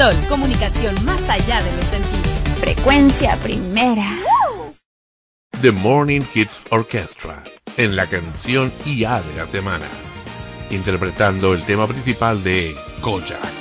Sol, comunicación más allá de los sentidos. Frecuencia primera. The Morning Hits Orchestra, en la canción IA de la semana, interpretando el tema principal de Kojak.